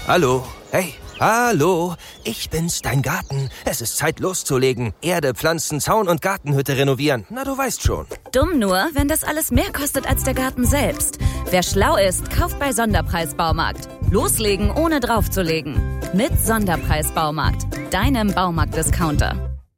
Hallo? Hey, hallo? Ich bin's, dein Garten. Es ist Zeit loszulegen. Erde, Pflanzen, Zaun und Gartenhütte renovieren. Na, du weißt schon. Dumm nur, wenn das alles mehr kostet als der Garten selbst. Wer schlau ist, kauft bei Sonderpreis-Baumarkt. Loslegen, ohne draufzulegen. Mit Sonderpreis-Baumarkt. Deinem Baumarkt-Discounter.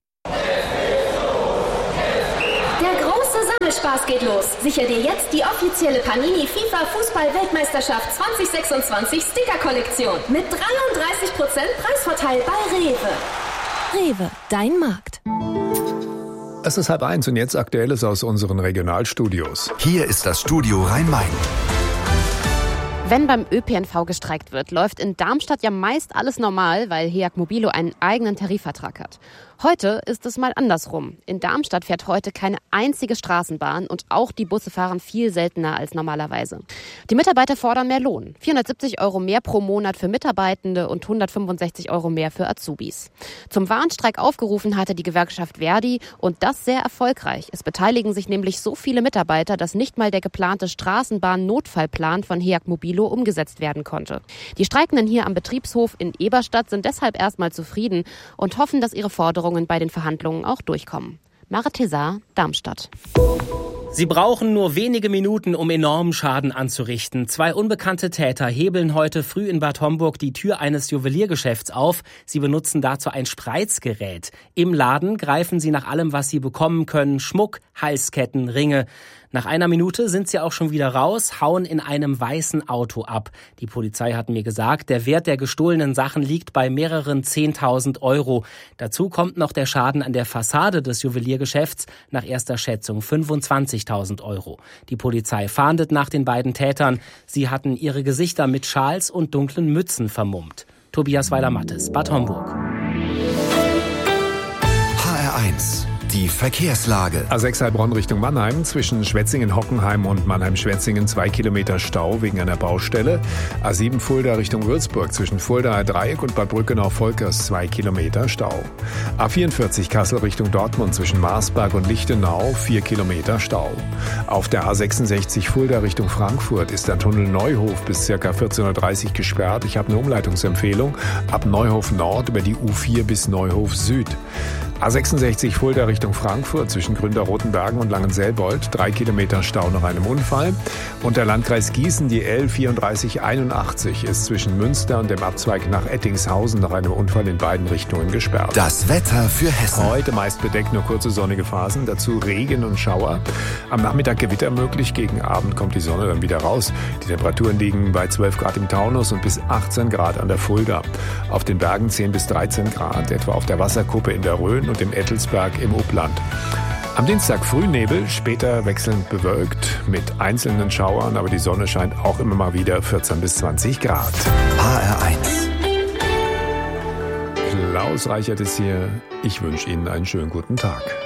Spaß geht los. Sicher dir jetzt die offizielle Panini FIFA Fußball-Weltmeisterschaft 2026 Sticker-Kollektion mit 33% Preisvorteil bei Rewe. Rewe, dein Markt. Es ist 12:30 und jetzt Aktuelles aus unseren Regionalstudios. Hier ist das Studio Rhein-Main. Wenn beim ÖPNV gestreikt wird, läuft in Darmstadt ja meist alles normal, weil HEAG Mobilo einen eigenen Tarifvertrag hat. Heute ist es mal andersrum. In Darmstadt fährt heute keine einzige Straßenbahn und auch die Busse fahren viel seltener als normalerweise. Die Mitarbeiter fordern mehr Lohn. 470 € mehr pro Monat für Mitarbeitende und 165 € mehr für Azubis. Zum Warnstreik aufgerufen hatte die Gewerkschaft Verdi und das sehr erfolgreich. Es beteiligen sich nämlich so viele Mitarbeiter, dass nicht mal der geplante Straßenbahn-Notfallplan von HEAG Mobilo umgesetzt werden konnte. Die Streikenden hier am Betriebshof in Eberstadt sind deshalb erstmal zufrieden und hoffen, dass ihre Forderungen bei den Verhandlungen auch durchkommen. Mara Tessar, Darmstadt. Sie brauchen nur wenige Minuten, um enormen Schaden anzurichten. 2 unbekannte Täter hebeln heute früh in Bad Homburg die Tür eines Juweliergeschäfts auf. Sie benutzen dazu ein Spreizgerät. Im Laden greifen sie nach allem, was sie bekommen können. Schmuck, Halsketten, Ringe. Nach einer Minute sind sie auch schon wieder raus, hauen in einem weißen Auto ab. Die Polizei hat mir gesagt, der Wert der gestohlenen Sachen liegt bei mehreren 10.000 €. Dazu kommt noch der Schaden an der Fassade des Juweliergeschäfts, nach erster Schätzung 25.000 €. Die Polizei fahndet nach den beiden Tätern. Sie hatten ihre Gesichter mit Schals und dunklen Mützen vermummt. Tobias Weiler-Mattes, Bad Homburg. HR1, die Verkehrslage. A6 Heilbronn Richtung Mannheim, zwischen Schwetzingen-Hockenheim und Mannheim-Schwetzingen 2 Kilometer Stau wegen einer Baustelle. A7 Fulda Richtung Würzburg, zwischen Fuldaer Dreieck und Bad Brückenau-Volkers 2 Kilometer Stau. A44 Kassel Richtung Dortmund, zwischen Marsberg und Lichtenau 4 Kilometer Stau. Auf der A66 Fulda Richtung Frankfurt ist der Tunnel Neuhof bis ca. 14:30 Uhr gesperrt. Ich habe eine Umleitungsempfehlung ab Neuhof Nord über die U4 bis Neuhof Süd. A66 Fulda Richtung Frankfurt, zwischen Grünter-Rotenbergen und Langenselbold 3 Kilometer Stau nach einem Unfall. Und der Landkreis Gießen, die L3481, ist zwischen Münster und dem Abzweig nach Ettingshausen nach einem Unfall in beiden Richtungen gesperrt. Das Wetter für Hessen. Heute meist bedeckt, nur kurze sonnige Phasen, dazu Regen und Schauer. Am Nachmittag Gewitter möglich, gegen Abend kommt die Sonne dann wieder raus. Die Temperaturen liegen bei 12 Grad im Taunus und bis 18 Grad an der Fulda. Auf den Bergen 10 bis 13 Grad, etwa auf der Wasserkuppe in der Rhön und im Ettelsberg im Upland. Am Dienstag Frühnebel, später wechselnd bewölkt mit einzelnen Schauern, aber die Sonne scheint auch immer mal wieder, 14 bis 20 Grad. HR1. Klaus Reichert ist hier. Ich wünsche Ihnen einen schönen guten Tag.